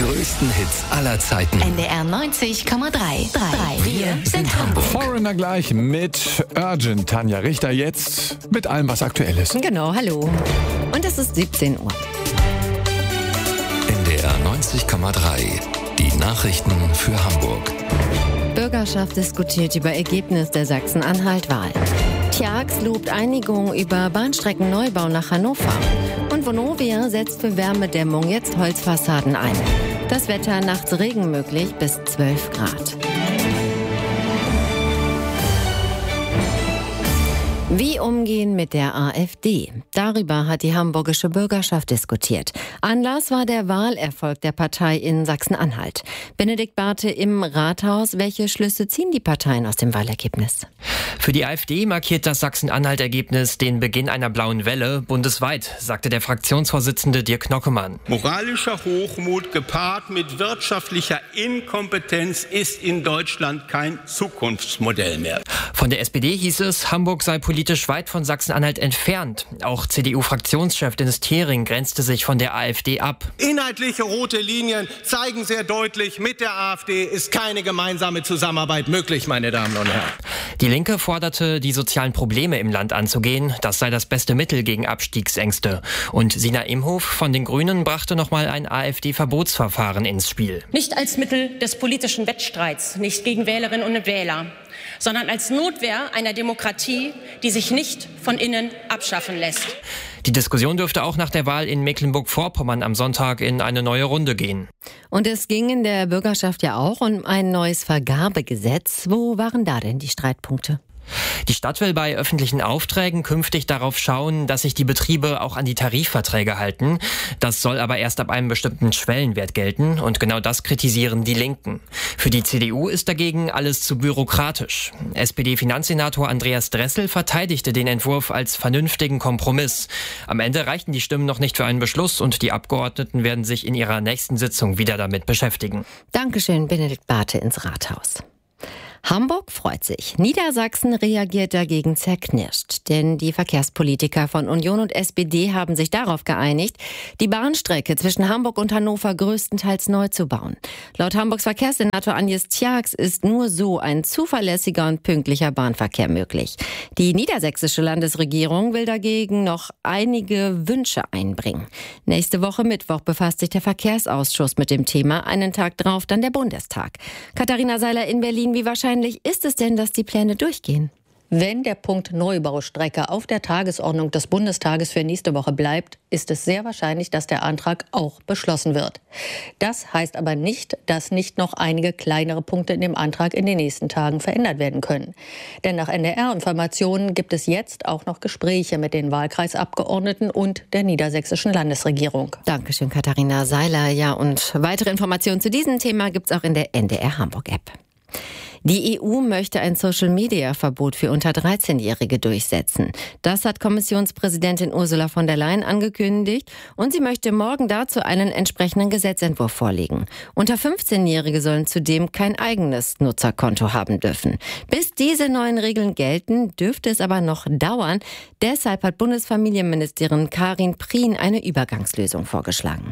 größten Hits aller Zeiten. NDR 90,3. Wir sind Hamburg. Foreigner gleich mit Urgent. Tanja Richter jetzt mit allem, was aktuell ist. Genau, hallo. Und es ist 17 Uhr. NDR 90,3. Die Nachrichten für Hamburg. Bürgerschaft diskutiert über Ergebnis der Sachsen-Anhalt-Wahl. Tjax lobt Einigung über Bahnstreckenneubau nach Hannover. Und Vonovia setzt für Wärmedämmung jetzt Holzfassaden ein. Das Wetter nachts Regen möglich bis 12 Grad. Wie umgehen mit der AfD? Darüber hat die hamburgische Bürgerschaft diskutiert. Anlass war der Wahlerfolg der Partei in Sachsen-Anhalt. Benedikt Barthe im Rathaus. Welche Schlüsse ziehen die Parteien aus dem Wahlergebnis? Für die AfD markiert das Sachsen-Anhalt-Ergebnis den Beginn einer blauen Welle bundesweit, sagte der Fraktionsvorsitzende Dirk Nockemann. Moralischer Hochmut gepaart mit wirtschaftlicher Inkompetenz ist in Deutschland kein Zukunftsmodell mehr. Von der SPD hieß es, Hamburg sei politisch weit von Sachsen-Anhalt entfernt. Auch CDU-Fraktionschef Dennis Thering grenzte sich von der AfD ab. Inhaltliche rote Linien zeigen sehr deutlich, mit der AfD ist keine gemeinsame Zusammenarbeit möglich, meine Damen und Herren. Die Linke forderte, die sozialen Probleme im Land anzugehen. Das sei das beste Mittel gegen Abstiegsängste. Und Sina Imhof von den Grünen brachte nochmal ein AfD-Verbotsverfahren ins Spiel. Nicht als Mittel des politischen Wettstreits, nicht gegen Wählerinnen und Wähler, sondern als Notwehr einer Demokratie, die sich nicht von innen abschaffen lässt. Die Diskussion dürfte auch nach der Wahl in Mecklenburg-Vorpommern am Sonntag in eine neue Runde gehen. Und es ging in der Bürgerschaft ja auch um ein neues Vergabegesetz. Wo waren da denn die Streitpunkte? Die Stadt will bei öffentlichen Aufträgen künftig darauf schauen, dass sich die Betriebe auch an die Tarifverträge halten. Das soll aber erst ab einem bestimmten Schwellenwert gelten und genau das kritisieren die Linken. Für die CDU ist dagegen alles zu bürokratisch. SPD-Finanzsenator Andreas Dressel verteidigte den Entwurf als vernünftigen Kompromiss. Am Ende reichten die Stimmen noch nicht für einen Beschluss und die Abgeordneten werden sich in ihrer nächsten Sitzung wieder damit beschäftigen. Dankeschön, Benedikt Barthe ins Rathaus. Hamburg freut sich. Niedersachsen reagiert dagegen zerknirscht. Denn die Verkehrspolitiker von Union und SPD haben sich darauf geeinigt, die Bahnstrecke zwischen Hamburg und Hannover größtenteils neu zu bauen. Laut Hamburgs Verkehrssenator Agnes Tjax ist nur so ein zuverlässiger und pünktlicher Bahnverkehr möglich. Die niedersächsische Landesregierung will dagegen noch einige Wünsche einbringen. Nächste Woche Mittwoch befasst sich der Verkehrsausschuss mit dem Thema. Einen Tag drauf dann der Bundestag. Katharina Seiler in Berlin, wie wahrscheinlich ist es denn, dass die Pläne durchgehen? Wenn der Punkt Neubaustrecke auf der Tagesordnung des Bundestages für nächste Woche bleibt, ist es sehr wahrscheinlich, dass der Antrag auch beschlossen wird. Das heißt aber nicht, dass nicht noch einige kleinere Punkte in dem Antrag in den nächsten Tagen verändert werden können. Denn nach NDR-Informationen gibt es jetzt auch noch Gespräche mit den Wahlkreisabgeordneten und der niedersächsischen Landesregierung. Dankeschön, Katharina Seiler. Ja, und weitere Informationen zu diesem Thema gibt es auch in der NDR Hamburg-App. Die EU möchte ein Social-Media-Verbot für unter 13-Jährige durchsetzen. Das hat Kommissionspräsidentin Ursula von der Leyen angekündigt und sie möchte morgen dazu einen entsprechenden Gesetzentwurf vorlegen. Unter 15-Jährige sollen zudem kein eigenes Nutzerkonto haben dürfen. Bis diese neuen Regeln gelten, dürfte es aber noch dauern. Deshalb hat Bundesfamilienministerin Karin Prien eine Übergangslösung vorgeschlagen.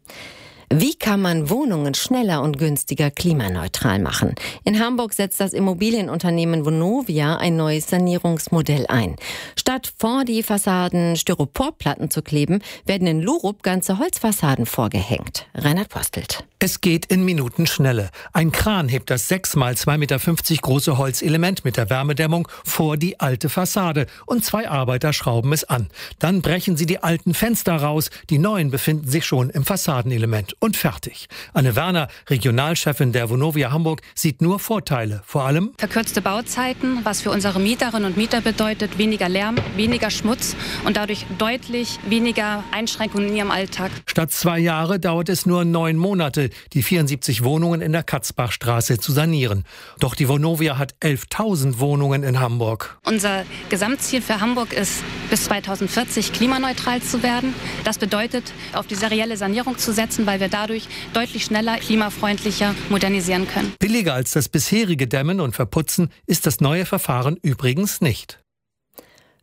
Wie kann man Wohnungen schneller und günstiger klimaneutral machen? In Hamburg setzt das Immobilienunternehmen Vonovia ein neues Sanierungsmodell ein. Statt vor die Fassaden Styroporplatten zu kleben, werden in Lurup ganze Holzfassaden vorgehängt. Reinhard Postelt. Es geht in Minutenschnelle. Ein Kran hebt das 6 mal 2,50 Meter große Holzelement mit der Wärmedämmung vor die alte Fassade und 2 Arbeiter schrauben es an. Dann brechen sie die alten Fenster raus, die neuen befinden sich schon im Fassadenelement und fertig. Anne Werner, Regionalchefin der Vonovia Hamburg, sieht nur Vorteile, vor allem verkürzte Bauzeiten, was für unsere Mieterinnen und Mieter bedeutet, weniger Lärm, weniger Schmutz und dadurch deutlich weniger Einschränkungen in ihrem Alltag. Statt 2 Jahre dauert es nur 9 Monate, die 74 Wohnungen in der Katzbachstraße zu sanieren. Doch die Vonovia hat 11.000 Wohnungen in Hamburg. Unser Gesamtziel für Hamburg ist, bis 2040 klimaneutral zu werden. Das bedeutet, auf die serielle Sanierung zu setzen, weil wir dadurch deutlich schneller, klimafreundlicher modernisieren können. Billiger als das bisherige Dämmen und Verputzen ist das neue Verfahren übrigens nicht.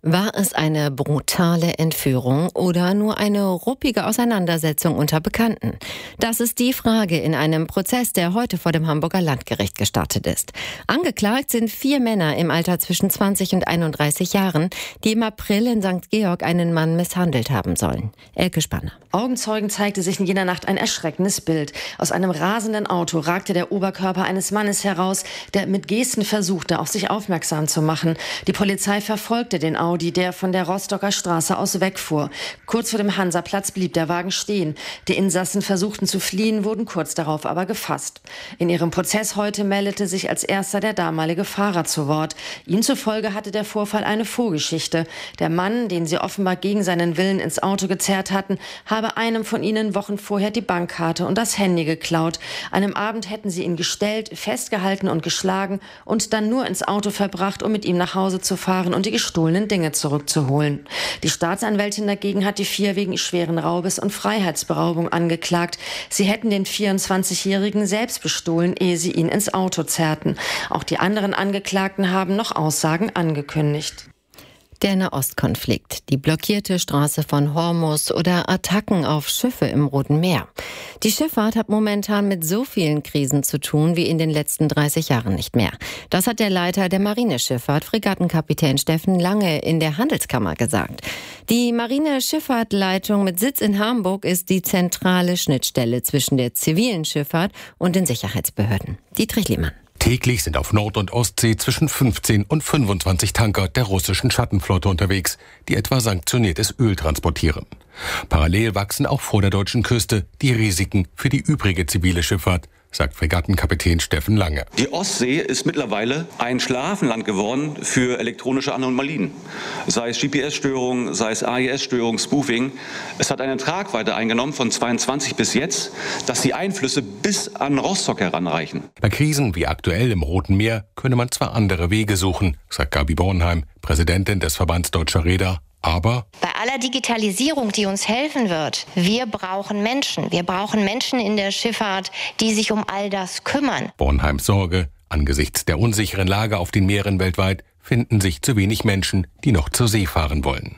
War es eine brutale Entführung oder nur eine ruppige Auseinandersetzung unter Bekannten? Das ist die Frage in einem Prozess, der heute vor dem Hamburger Landgericht gestartet ist. Angeklagt sind 4 Männer im Alter zwischen 20 und 31 Jahren, die im April in St. Georg einen Mann misshandelt haben sollen. Elke Spanner. Augenzeugen zeigte sich in jener Nacht ein erschreckendes Bild. Aus einem rasenden Auto ragte der Oberkörper eines Mannes heraus, der mit Gesten versuchte, auf sich aufmerksam zu machen. Die Polizei verfolgte den Audi, der von der Rostocker Straße aus wegfuhr. Kurz vor dem Hansaplatz blieb der Wagen stehen. Die Insassen versuchten zu fliehen, wurden kurz darauf aber gefasst. In ihrem Prozess heute meldete sich als erster der damalige Fahrer zu Wort. Ihm zufolge hatte der Vorfall eine Vorgeschichte. Der Mann, den sie offenbar gegen seinen Willen ins Auto gezerrt hatten, habe einem von ihnen Wochen vorher die Bankkarte und das Handy geklaut. An einem Abend hätten sie ihn gestellt, festgehalten und geschlagen und dann nur ins Auto verbracht, um mit ihm nach Hause zu fahren und die gestohlenen Dinge zurückzuholen. Die Staatsanwältin dagegen hat die 4 wegen schweren Raubes und Freiheitsberaubung angeklagt. Sie hätten den 24-Jährigen selbst bestohlen, ehe sie ihn ins Auto zerrten. Auch die anderen Angeklagten haben noch Aussagen angekündigt. Der Nahostkonflikt, die blockierte Straße von Hormuz oder Attacken auf Schiffe im Roten Meer. Die Schifffahrt hat momentan mit so vielen Krisen zu tun wie in den letzten 30 Jahren nicht mehr. Das hat der Leiter der Marineschifffahrt, Fregattenkapitän Steffen Lange, in der Handelskammer gesagt. Die Marineschifffahrtleitung mit Sitz in Hamburg ist die zentrale Schnittstelle zwischen der zivilen Schifffahrt und den Sicherheitsbehörden. Dietrich Lehmann. Täglich sind auf Nord- und Ostsee zwischen 15 und 25 Tanker der russischen Schattenflotte unterwegs, die etwa sanktioniertes Öl transportieren. Parallel wachsen auch vor der deutschen Küste die Risiken für die übrige zivile Schifffahrt, sagt Fregattenkapitän Steffen Lange. Die Ostsee ist mittlerweile ein Schlafenland geworden für elektronische Anomalien. Sei es GPS-Störungen, sei es AIS-Störungen, Spoofing. Es hat eine Tragweite eingenommen von 22 bis jetzt, dass die Einflüsse bis an Rostock heranreichen. Bei Krisen wie aktuell im Roten Meer könne man zwar andere Wege suchen, sagt Gabi Bornheim, Präsidentin des Verbands Deutscher Reeder. Aber bei aller Digitalisierung, die uns helfen wird, wir brauchen Menschen. Wir brauchen Menschen in der Schifffahrt, die sich um all das kümmern. Bornheims Sorge: Angesichts der unsicheren Lage auf den Meeren weltweit finden sich zu wenig Menschen, die noch zur See fahren wollen.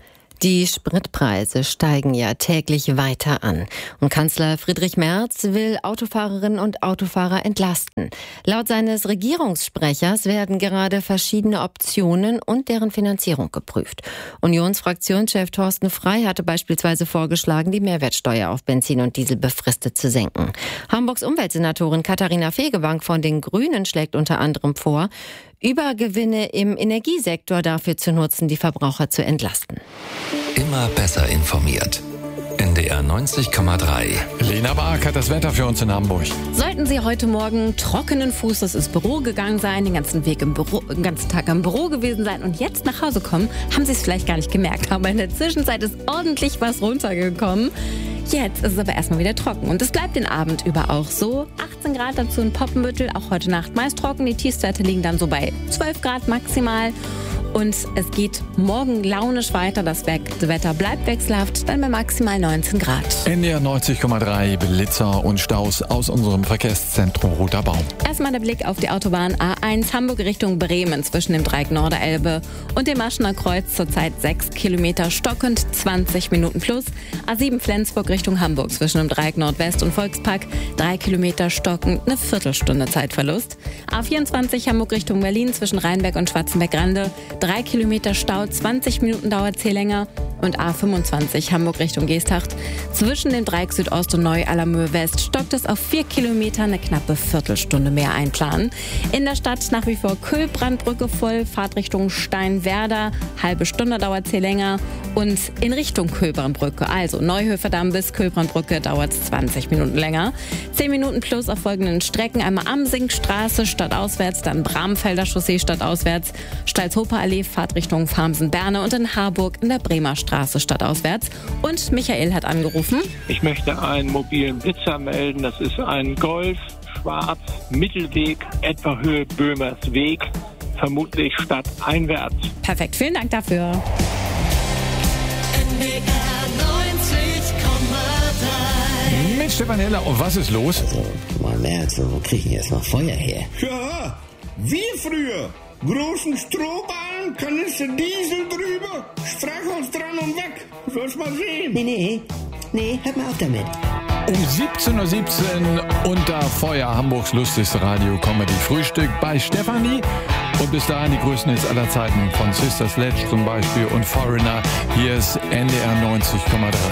Die Spritpreise steigen ja täglich weiter an. Und Kanzler Friedrich Merz will Autofahrerinnen und Autofahrer entlasten. Laut seines Regierungssprechers werden gerade verschiedene Optionen und deren Finanzierung geprüft. Unionsfraktionschef Thorsten Frey hatte beispielsweise vorgeschlagen, die Mehrwertsteuer auf Benzin und Diesel befristet zu senken. Hamburgs Umweltsenatorin Katharina Fegebank von den Grünen schlägt unter anderem vor, Übergewinne im Energiesektor dafür zu nutzen, die Verbraucher zu entlasten. Immer besser informiert. NDR 90,3. Lena Bark hat das Wetter für uns in Hamburg. Sollten Sie heute Morgen trockenen Fußes ins Büro gegangen sein, den ganzen Tag im Büro gewesen sein und jetzt nach Hause kommen, haben Sie es vielleicht gar nicht gemerkt. Aber in der Zwischenzeit ist ordentlich was runtergekommen. Jetzt ist es aber erstmal wieder trocken und es bleibt den Abend über auch so. 18 Grad dazu in Poppenbüttel, auch heute Nacht meist trocken. Die Tiefstwerte liegen dann so bei 12 Grad maximal. Und es geht morgen launisch weiter. Das Wetter bleibt wechselhaft, dann bei maximal 19 Grad. NDR 90,3 Blitzer und Staus aus unserem Verkehrszentrum Roter Baum. Erstmal der Blick auf die Autobahn A1 Hamburg Richtung Bremen zwischen dem Dreieck Norderelbe und dem Maschener Kreuz zurzeit 6 Kilometer stockend, 20 Minuten plus. A7 Flensburg Richtung Hamburg zwischen dem Dreieck Nordwest und Volkspark 3 Kilometer stockend, eine Viertelstunde Zeitverlust. A24 Hamburg Richtung Berlin zwischen Rheinberg und Schwarzenberg-Rande 3 Kilometer Stau, 20 Minuten dauert es hier länger. Und A25 Hamburg Richtung Geesthacht. Zwischen dem Dreieck Südost und Neu-Allermöhe West stockt es auf 4 Kilometer, eine knappe Viertelstunde mehr einplanen. In der Stadt nach wie vor Köhlbrandbrücke voll, Fahrtrichtung Steinwerder, halbe Stunde dauert es hier länger. Und in Richtung Köhlbrandbrücke, also Neuhöfer-Damm bis Köhlbrandbrücke, dauert es 20 Minuten länger. 10 Minuten plus auf folgenden Strecken: einmal Amsingstraße stadtauswärts, dann Bramfelder Chaussee stadtauswärts, Stalzhofer Allee Fahrtrichtung Farmsen-Berne und in Harburg in der Bremer Straße stadtauswärts. Und Michael hat angerufen. Ich möchte einen mobilen Blitzer melden. Das ist ein Golf, schwarz, Mittelweg, etwa Höhe Böhmers Weg, vermutlich stadteinwärts. Perfekt, vielen Dank dafür. Mit Stefan Heller. Und was ist los? Also, mal Merz, wo kriegen wir jetzt noch Feuer her? Ja, wie früher. Großen Strohballen Dann Kanister Diesel drüber, Streichholz dran und weg. Soll's mal sehen. Nee, hört mal auf damit. Um 17:17 Uhr unter Feuer, Hamburgs lustigste Radio-Comedy-Frühstück bei Stefanie. Und bis dahin die größten Hits aller Zeiten von Sister Sledge zum Beispiel und Foreigner. Hier ist NDR 90,3.